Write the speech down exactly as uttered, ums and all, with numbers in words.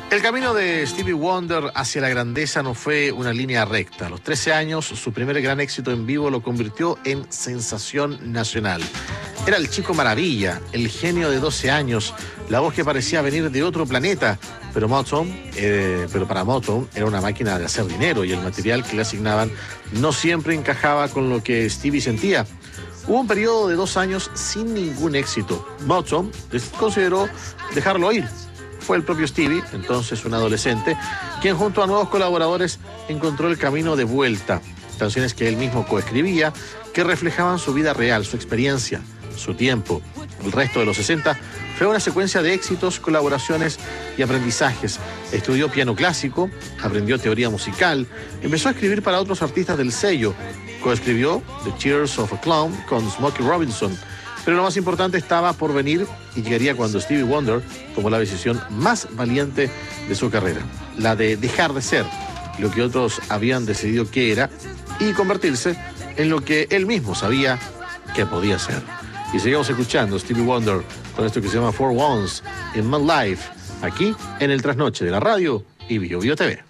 El camino de Stevie Wonder hacia la grandeza no fue una línea recta. A los trece años, su primer gran éxito en vivo lo convirtió en sensación nacional. Era el chico maravilla, el genio de doce años, la voz que parecía venir de otro planeta. Pero Motown, eh, pero para Motown era una máquina de hacer dinero y el material que le asignaban no siempre encajaba con lo que Stevie sentía. Hubo un periodo de dos años sin ningún éxito. Motown consideró dejarlo ir. Fue el propio Stevie, entonces un adolescente, quien junto a nuevos colaboradores encontró el camino de vuelta. Canciones que él mismo coescribía, que reflejaban su vida real, su experiencia, su tiempo. El resto de los sesenta fue una secuencia de éxitos, colaboraciones y aprendizajes. Estudió piano clásico, aprendió teoría musical, empezó a escribir para otros artistas del sello. Coescribió The Tears of a Clown con Smokey Robinson. Pero lo más importante estaba por venir y llegaría cuando Stevie Wonder tomó la decisión más valiente de su carrera, la de dejar de ser lo que otros habían decidido que era y convertirse en lo que él mismo sabía que podía ser. Y seguimos escuchando Stevie Wonder con esto que se llama For Once in My Life, aquí en el Trasnoche de la radio y Bio Bio T V.